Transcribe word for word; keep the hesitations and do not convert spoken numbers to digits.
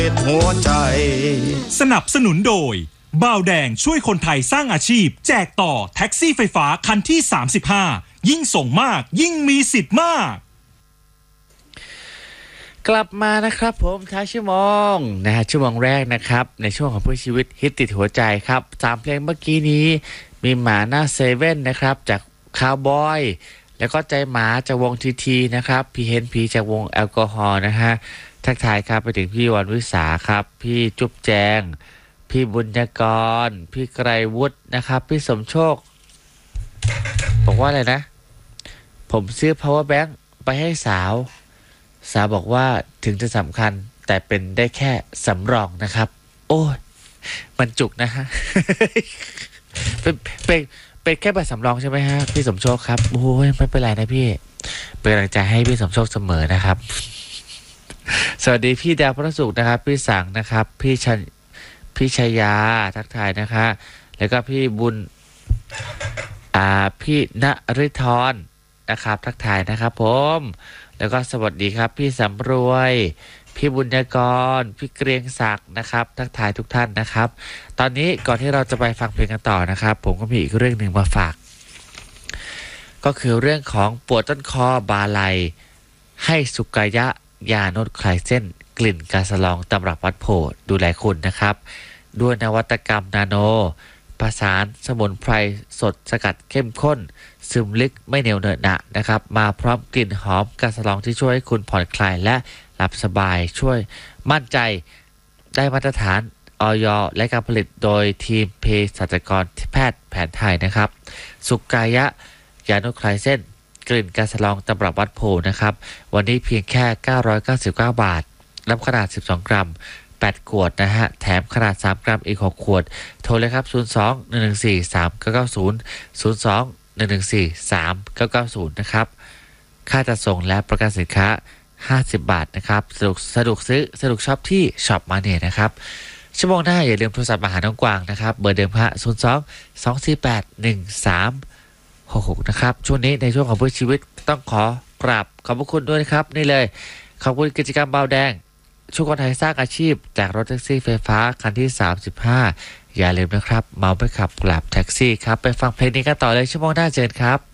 หัวใจสนับสนุนโดยบ่าวแดงช่วยคนไทยสร้างอาชีพแจกต่อแท็กซี่ไฟฟ้าคันที่สามสิบห้ายิ่งส่งมากยิ่งมีสิทธิ์มากกลับมานะครับผมท้ายชั่วโมงนะฮะชั่วโมงแรกนะครับในช่วงของเพื่อชีวิตฮิตติดหัวใจครับสามเพลงเมื่อกี้นี้มีหมาหน้าเซเว่นนะครับจากคาวบอยแล้วก็ใจหมาจากวงทีทีนะครับพี่เฮนพีจากวงแอลกอฮอล์นะฮะทักทายครับไปถึงพี่วันวิสาครับพี่จุ๊บแจงพี่บุญญากรพี่ไกรวุฒินะครับพี่สมโชคบอกว่าอะไรนะผมซื้อ power bank ไปให้สาวสาวบอกว่าถึงจะสำคัญแต่เป็นได้แค่สำรองนะครับโอ้ยมันจุกนะฮะ เป็นเป็นเป็นแค่แบบสำรองใช่ไหมฮะพี่สมโชคครับโอ้ยไม่เป็นไรนะพี่เป็นกำลังใจให้พี่สมโชคเสมอนะครับ สวัสดีพี่ดาวพระสุขนะครับพี่สังนะครับพี่ชันพี่ชยาทักทายนะคะแล้วก็พี่บุญอ่าพี่ณฤทรนะครับทักทายนะครับผมแล้วก็สวัสดีครับพี่สำรวยพี่บุญญากรพี่เกรียงศักดิ์นะครับทักทายทุกท่านนะครับตอนนี้ก่อนที่เราจะไปฟังเพลงกันต่อนะครับผมก็มีอีกเรื่องหนึ่งมาฝากก็คือเรื่องของปวดต้นคอบาลัยให้สุกายะยานวดคลายเส้นกลิ่นกาสลองตำรับวัดโพธิ์ดูแลคุณนะครับด้วยนวัตกรรมนาโนผสานสมุนไพรสดสกัดเข้มข้นซึมลึกไม่เหนียวเหนอะหนะนะครับมาพร้อมกลิ่นหอมกาสลองที่ช่วยให้คุณผ่อนคลายและหลับสบายช่วยมั่นใจได้มาตรฐานอย.และการผลิตโดยทีมเภสัชกรแพทย์แผนไทยนะครับสุกายะยานวดคลายเส้นกลิ่นกาสลองตำรับวัดโพธิ์นะครับวันนี้เพียงแค่เก้าร้อยเก้าสิบเก้าบาทรับขนาดสิบสองกรัมแปดขวดนะฮะแถมขนาดสามกรัมอีกหกขวดโทรเลยครับศูนย์ สอง หนึ่ง หนึ่ง สี่ สาม เก้า เก้า ศูนย์ ศูนย์ สอง หนึ่ง หนึ่ง สี่ สาม เก้า เก้า ศูนย์นะครับค่าจัดส่งและประกันสินค้าห้าสิบบาทนะครับสะดวกสะดวกซื้อสะดวกช็อปที่ช็อปมาเน่นะครับชั่วโมงหน้าอย่าลืมโทรศัพท์มาหาน้องกวางนะครับเบอร์เดิมฮะศูนย์ สอง สอง สี่ แปด หนึ่ง สามหกหกนะครับช่วงนี้ในช่วงของเพื่อชีวิตต้องขอกราบขอบพระคุณด้วยนะครับนี่เลยขอบคุณกิจกรรมเบาแดงช่วยคนไทยสร้างอาชีพจากรถแท็กซี่ไฟฟ้าคันที่สามสิบห้าอย่าลืมนะครับเมาไม่ขับกลับแท็กซี่ครับไปฟังเพลงนี้กันต่อเลยชั่วโมงหน้าเจอกันครับ